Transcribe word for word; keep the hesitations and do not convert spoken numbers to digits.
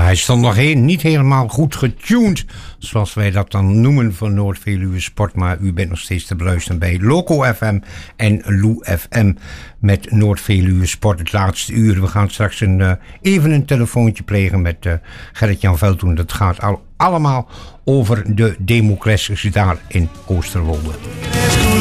hij stond nog heen, niet helemaal goed getuned, zoals wij dat dan noemen van Noord-Veluwe Sport. Maar u bent nog steeds te beluisteren bij Loco F M en Lou F M met Noord-Veluwe Sport het laatste uur. We gaan straks een, uh, even een telefoontje plegen met uh, Gerrit-Jan Veldhoen. Dat gaat al, allemaal over de democratie daar in Oosterwolde.